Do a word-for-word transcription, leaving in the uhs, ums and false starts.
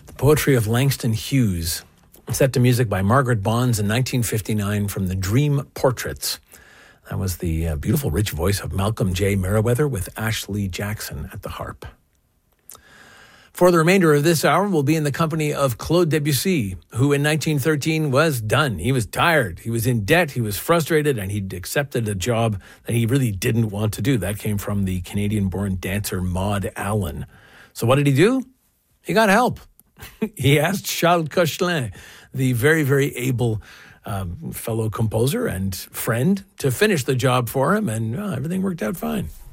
The poetry of Langston Hughes, set to music by Margaret Bonds in nineteen fifty-nine from the Dream Portraits. That was the uh, beautiful, rich voice of Malcolm J. Merriweather with Ashley Jackson at the harp. For the remainder of this hour, we'll be in the company of Claude Debussy, who in nineteen thirteen was done. He was tired, he was in debt, he was frustrated, and he'd accepted a job that he really didn't want to do. That came from the Canadian-born dancer Maud Allen. So what did he do? He got help. He asked Charles Koechlin, the very, very able um, fellow composer and friend, to finish the job for him, and uh, everything worked out fine.